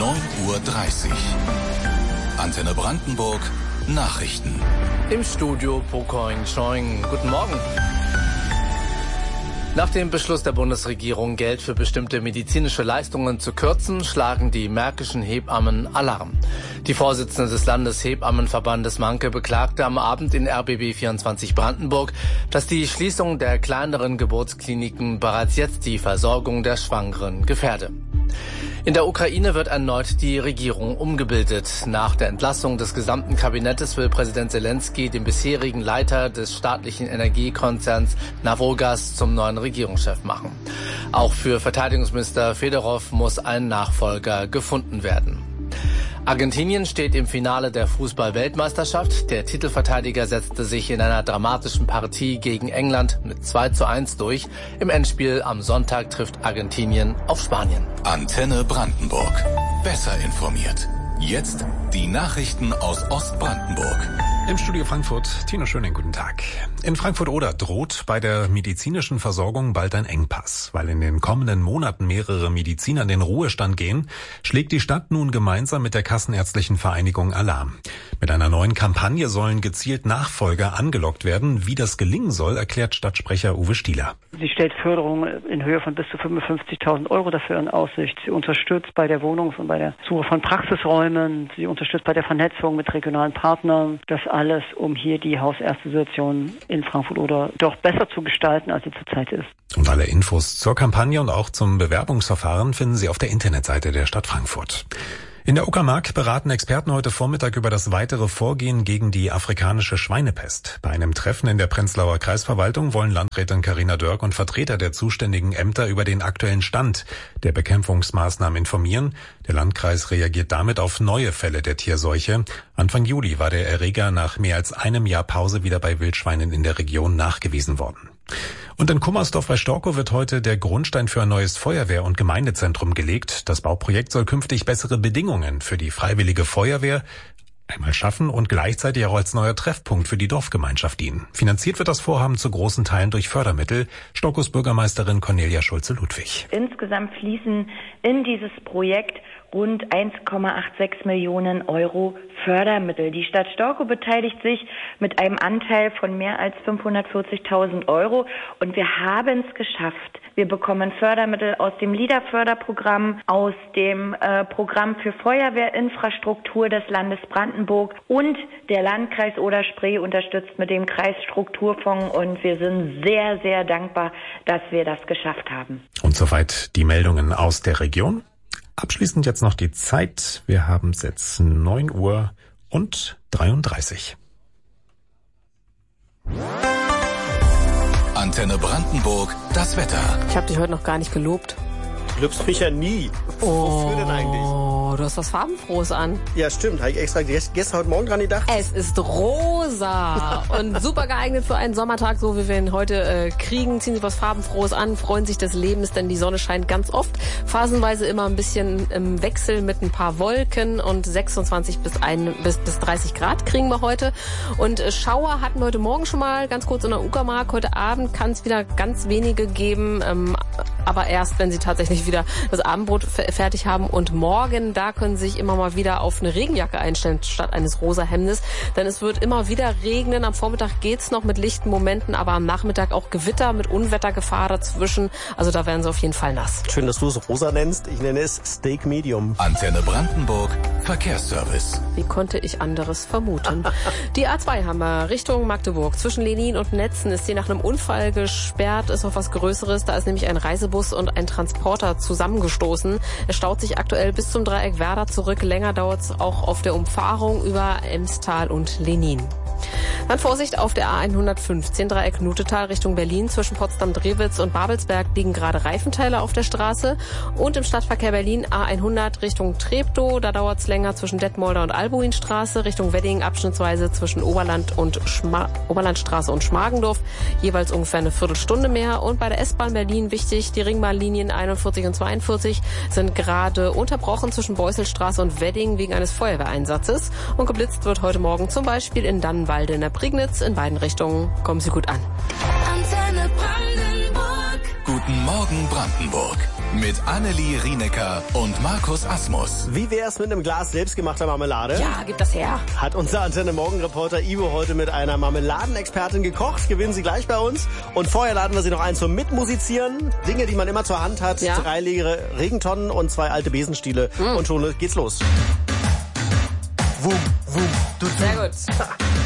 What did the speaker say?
9:30 Uhr. Antenne Brandenburg, Nachrichten. Im Studio Pokoing Choing. Guten Morgen. Nach dem Beschluss der Bundesregierung, Geld für bestimmte medizinische Leistungen zu kürzen, schlagen die märkischen Hebammen Alarm. Die Vorsitzende des Landeshebammenverbandes Manke beklagte am Abend in RBB 24 Brandenburg, dass die Schließung der kleineren Geburtskliniken bereits jetzt die Versorgung der Schwangeren gefährde. In der Ukraine wird erneut die Regierung umgebildet. Nach der Entlassung des gesamten Kabinettes will Präsident Zelensky den bisherigen Leiter des staatlichen Energiekonzerns Nawogas zum neuen Regierungschef machen. Auch für Verteidigungsminister Fedorov muss ein Nachfolger gefunden werden. Argentinien steht im Finale der Fußball-Weltmeisterschaft. Der Titelverteidiger setzte sich in einer dramatischen Partie gegen England mit 2:1 durch. Im Endspiel am Sonntag trifft Argentinien auf Spanien. Antenne Brandenburg. Besser informiert. Jetzt die Nachrichten aus Ostbrandenburg. Im Studio Frankfurt, Tino Schöning, guten Tag. In Frankfurt-Oder droht bei der medizinischen Versorgung bald ein Engpass. Weil in den kommenden Monaten mehrere Mediziner in den Ruhestand gehen, schlägt die Stadt nun gemeinsam mit der Kassenärztlichen Vereinigung Alarm. Mit einer neuen Kampagne sollen gezielt Nachfolger angelockt werden. Wie das gelingen soll, erklärt Stadtsprecher Uwe Stieler. Sie stellt Förderung in Höhe von bis zu 55.000 € dafür in Aussicht. Sie unterstützt bei der Wohnungs- und bei der Suche von Praxisräumen. Sie unterstützt bei der Vernetzung mit regionalen Partnern. Das alles, um hier die Hausärzte-Situation in Frankfurt-Oder doch besser zu gestalten, als sie zurzeit ist. Und alle Infos zur Kampagne und auch zum Bewerbungsverfahren finden Sie auf der Internetseite der Stadt Frankfurt. In der Uckermark beraten Experten heute Vormittag über das weitere Vorgehen gegen die afrikanische Schweinepest. Bei einem Treffen in der Prenzlauer Kreisverwaltung wollen Landrätin Carina Dörk und Vertreter der zuständigen Ämter über den aktuellen Stand der Bekämpfungsmaßnahmen informieren. Der Landkreis reagiert damit auf neue Fälle der Tierseuche. Anfang Juli war der Erreger nach mehr als einem Jahr Pause wieder bei Wildschweinen in der Region nachgewiesen worden. Und in Kummersdorf bei Storkow wird heute der Grundstein für ein neues Feuerwehr- und Gemeindezentrum gelegt. Das Bauprojekt soll künftig bessere Bedingungen für die Freiwillige Feuerwehr einmal schaffen und gleichzeitig auch als neuer Treffpunkt für die Dorfgemeinschaft dienen. Finanziert wird das Vorhaben zu großen Teilen durch Fördermittel. Storkows Bürgermeisterin Cornelia Schulze-Ludwig. Insgesamt fließen in dieses Projekt rund 1,86 Millionen € Fördermittel. Die Stadt Storkow beteiligt sich mit einem Anteil von mehr als 540.000 € und wir haben es geschafft. Wir bekommen Fördermittel aus dem LEADER-Förderprogramm, aus dem Programm für Feuerwehrinfrastruktur des Landes Brandenburg und der Landkreis Oder-Spree unterstützt mit dem Kreisstrukturfonds und wir sind sehr, sehr dankbar, dass wir das geschafft haben. Und soweit die Meldungen aus der Region. Abschließend jetzt noch die Zeit. Wir haben es jetzt 9:33 Uhr. Antenne Brandenburg, das Wetter. Ich habe dich heute noch gar nicht gelobt. Du lobst mich ja nie. Wofür denn eigentlich? Oh, du hast was Farbenfrohes an. Ja, stimmt. Habe ich extra gestern heute Morgen dran gedacht. Es ist rosa und super geeignet für einen Sommertag, so wie wir ihn heute kriegen. Ziehen Sie was Farbenfrohes an, freuen sich des Lebens, denn die Sonne scheint ganz oft. Phasenweise immer ein bisschen im Wechsel mit ein paar Wolken und 26 bis 30 Grad kriegen wir heute. Und Schauer hatten wir heute Morgen schon mal ganz kurz in der Uckermark. Heute Abend kann es wieder ganz wenige geben, aber erst, wenn sie tatsächlich wieder das Abendbrot fertig haben. Und morgen, da können Sie sich immer mal wieder auf eine Regenjacke einstellen statt eines rosa Hemdes. Denn es wird immer wieder regnen. Am Vormittag geht's noch mit lichten Momenten, aber am Nachmittag auch Gewitter mit Unwettergefahr dazwischen. Also da werden Sie auf jeden Fall nass. Schön, dass du es rosa nennst. Ich nenne es Steak Medium. Antenne Brandenburg, Verkehrsservice. Wie konnte ich anderes vermuten? Die A2 haben wir Richtung Magdeburg. Zwischen Lenin und Netzen ist sie nach einem Unfall gesperrt. Ist noch was Größeres. Da ist nämlich ein Reisebus und ein Transporter zusammengestoßen. Es staut sich aktuell bis zum Dreieck Werder zurück. Länger dauert es auch auf der Umfahrung über Emstal und Lenin. Dann Vorsicht auf der A115 Dreieck Nutetal Richtung Berlin. Zwischen Potsdam-Drewitz und Babelsberg liegen gerade Reifenteile auf der Straße. Und im Stadtverkehr Berlin A100 Richtung Treptow. Da dauert es länger zwischen Detmolder und Albuinstraße. Richtung Wedding abschnittsweise zwischen Oberlandstraße und Schmargendorf. Jeweils ungefähr eine Viertelstunde mehr. Und bei der S-Bahn Berlin wichtig, die Ringbahnlinien 41 und 42 sind gerade unterbrochen zwischen Beusselstraße und Wedding wegen eines Feuerwehreinsatzes. Und geblitzt wird heute Morgen zum Beispiel in Dannenwalde in der Prignitz. In beiden Richtungen kommen Sie gut an. Antenne Brandenburg. Guten Morgen Brandenburg. Mit Annelie Rienecker und Markus Asmus. Wie wär's mit einem Glas selbstgemachter Marmelade? Ja, gib das her. Hat unser Antenne-Morgen-Reporter Ivo heute mit einer Marmeladenexpertin gekocht. Gewinnen Sie gleich bei uns. Und vorher laden wir Sie noch ein zum Mitmusizieren. Dinge, die man immer zur Hand hat. Ja. 3 leere Regentonnen und 2 alte Besenstiele. Und schon geht's los. Wum, wum, du, Sehr gut.